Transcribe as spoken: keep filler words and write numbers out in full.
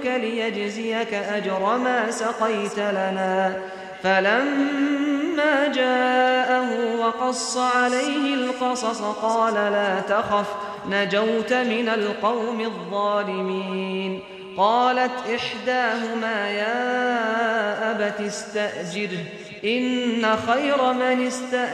ليجزيك أجر ما سقيت لنا. فلما جاءه وقص عليه القصص قال لا تخف نجوت من القوم الظالمين. قالت إحداهما يا أبت استأجره إن خير من استأجره